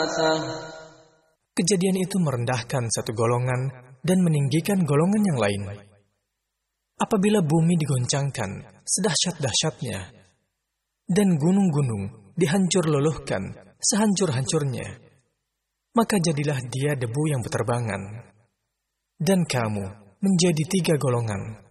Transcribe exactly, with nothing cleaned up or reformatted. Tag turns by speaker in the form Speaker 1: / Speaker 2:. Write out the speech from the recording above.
Speaker 1: Kejadian itu merendahkan satu golongan dan meninggikan golongan yang lain. Apabila bumi digoncangkan sedahsyat-dahsyatnya, dan gunung-gunung dihancur luluhkan sehancur-hancurnya, maka jadilah dia debu yang berterbangan, dan kamu menjadi tiga golongan.